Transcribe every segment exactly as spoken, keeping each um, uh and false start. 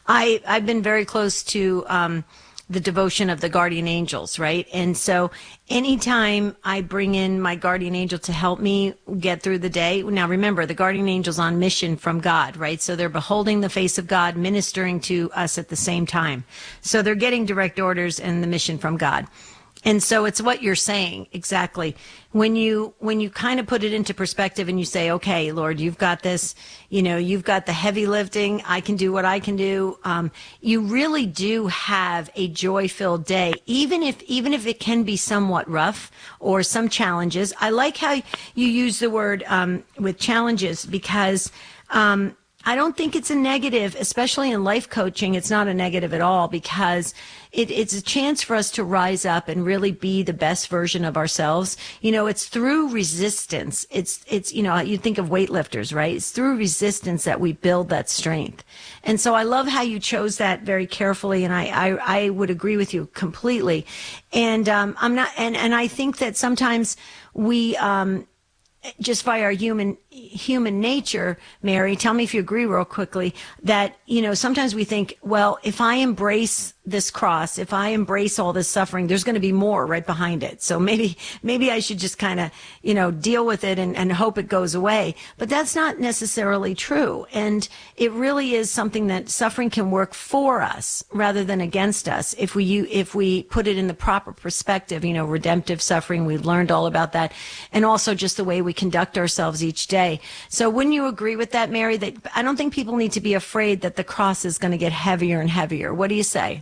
I, I've been very close to um, the devotion of the guardian angels, right? And so anytime I bring in my guardian angel to help me get through the day, now remember, the guardian angel's on mission from God, right? So they're beholding the face of God, ministering to us at the same time. So they're getting direct orders and the mission from God. And so it's what you're saying exactly. When you when you kind of put it into perspective and you say, okay, Lord, you've got this, you know, you've got the heavy lifting. I can do what I can do. Um, you really do have a joy-filled day, even if even if it can be somewhat rough or some challenges. I like how you use the word um, with challenges because um, I don't think it's a negative, especially in life coaching. It's not a negative at all because it, it's a chance for us to rise up and really be the best version of ourselves. You know, it's through resistance. It's, it's, you know, you think of weightlifters, right? It's through resistance that we build that strength. And so I love how you chose that very carefully. And I, I, I would agree with you completely. And, um, I'm not, and, and I think that sometimes we, um, just by our human human nature, Mary, tell me if you agree real quickly, that, you know, sometimes we think, well, if I embrace this cross, if I embrace all this suffering, there's going to be more right behind it. So maybe maybe I should just kind of, you know, deal with it and, and hope it goes away. But that's not necessarily true. And it really is something that suffering can work for us rather than against us if we if we put it in the proper perspective, you know, redemptive suffering. We've learned all about that. And also just the way we conduct ourselves each day. So wouldn't you agree with that, Mary, that I don't think people need to be afraid that the cross is going to get heavier and heavier? What do you say?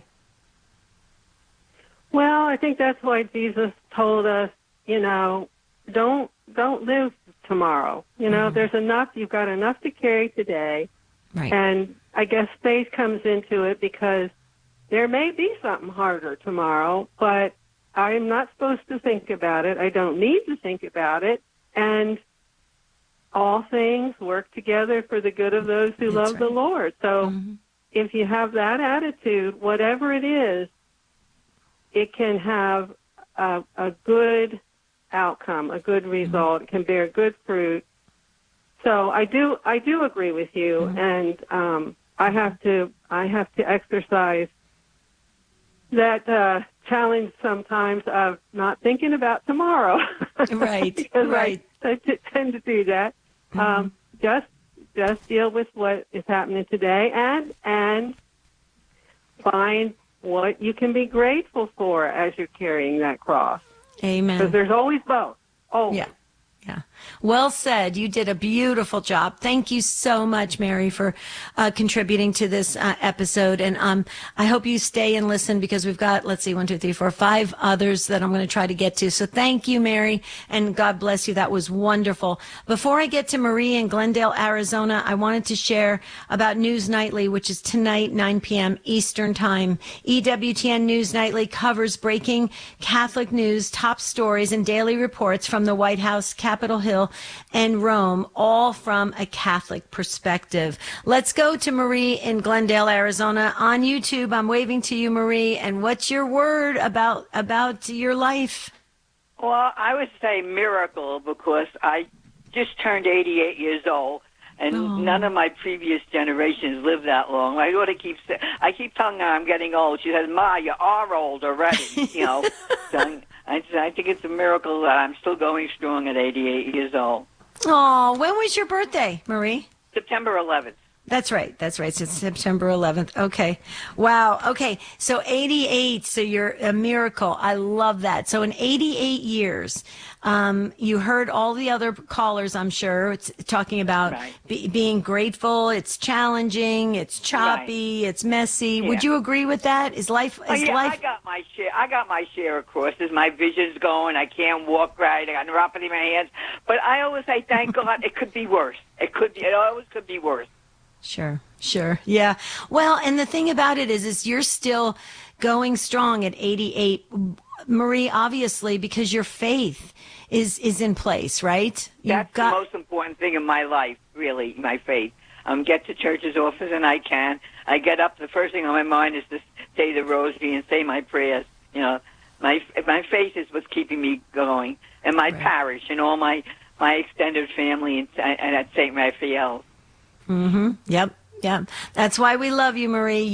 Well, I think that's why Jesus told us, you know, don't don't live tomorrow. You know, mm-hmm. there's enough, you've got enough to carry today. Right. And I guess faith comes into it because there may be something harder tomorrow, but I'm not supposed to think about it. I don't need to think about it. And all things work together for the good of those who That's love right. the Lord. So mm-hmm. if you have that attitude, whatever it is, it can have a, a good outcome, a good result. Mm-hmm. It can bear good fruit. So I do, I do agree with you, mm-hmm. and um, I have to, I have to exercise that uh, challenge sometimes of not thinking about tomorrow. Right, because right. I, I t- tend to do that. Mm-hmm. Um, just, just deal with what is happening today, and and find what you can be grateful for as you're carrying that cross. Amen. Because there's always both. Always. Yeah. Yeah. Well said. You did a beautiful job. Thank you so much, Mary, for uh, contributing to this uh, episode. And um, I hope you stay and listen because we've got, let's see, one, two, three, four, five others that I'm going to try to get to. So thank you, Mary, and God bless you. That was wonderful. Before I get to Marie in Glendale, Arizona, I wanted to share about News Nightly, which is tonight, nine p.m. Eastern Time. E W T N News Nightly covers breaking Catholic news, top stories, and daily reports from the White House, Capitol Hill, and Rome, all from a Catholic perspective. Let's go to Marie in Glendale, Arizona. On YouTube, I'm waving to you, Marie. And what's your word about about your life? Well, I would say miracle because I just turned eighty-eight years old, and Oh. none of my previous generations lived that long. My daughter keeps, I keep telling her I'm getting old. She says, "Ma, you are old already," you know. So I, I think it's a miracle that I'm still going strong at eighty-eight years old. Oh, when was your birthday, Marie? September eleventh. That's right. That's right. So it's September eleventh. Okay. Wow. Okay. So eighty-eight. So you're a miracle. I love that. So in eighty-eight years, um, you heard all the other callers, I'm sure, it's talking about Right. be, being grateful. It's challenging. It's choppy. Right. It's messy. Yeah. Would you agree with that? Is life, Oh, is yeah, life? I got my share. I got my share of crosses. My vision's going. I can't walk right. I got neuropathy in my hands. But I always say, thank God, it could be worse. It could be. It always could be worse. Sure, sure. Yeah. Well, and the thing about it is, is you're still going strong at eighty-eight, Marie, obviously, because your faith is, is in place, right? You've That's got... the most important thing in my life, really, my faith. Um, get to church as often as I can. I get up, the first thing on my mind is to say the rosary and say my prayers. You know, my my faith is what's keeping me going. And my Right. parish and all my, my extended family and, and at Saint Raphael. Mm-hmm. Yep. Yep. That's why we love you, Marie.